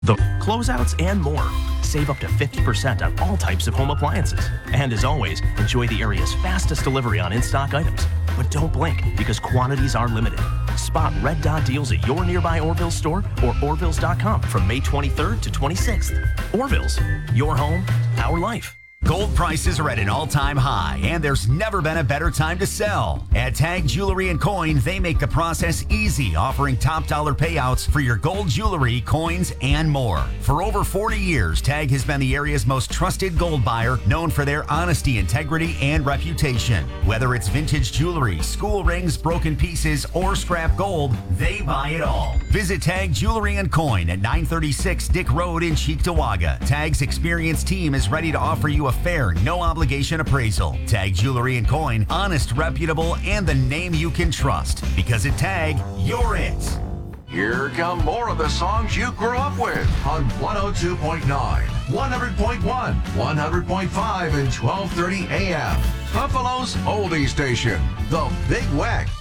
The closeouts and more. Save up to 50% on all types of home appliances. And as always, enjoy the area's fastest delivery on in-stock items. But don't blink, because quantities are limited. Spot Red Dot deals at your nearby Orville store or Orvilles.com from May 23rd to 26th. Orville's, your home, our life. Gold prices are at an all-time high, and there's never been a better time to sell. At Tag Jewelry and Coin, they make the process easy, offering top dollar payouts for your gold jewelry, coins, and more. For over 40 years, Tag has been the area's most trusted gold buyer, known for their honesty, integrity, and reputation. Whether it's vintage jewelry, school rings, broken pieces, or scrap gold, they buy it all. Visit Tag Jewelry and Coin at 936 Dick Road in Cheektowaga. Tag's experienced team is ready to offer you a fair, no-obligation appraisal. Tag Jewelry and Coin, honest, reputable, and the name you can trust. Because at Tag, you're it. Here come more of the songs you grew up with on 102.9, 100.1, 100.5, and 1230 AM. Buffalo's oldie station, The Big Weck.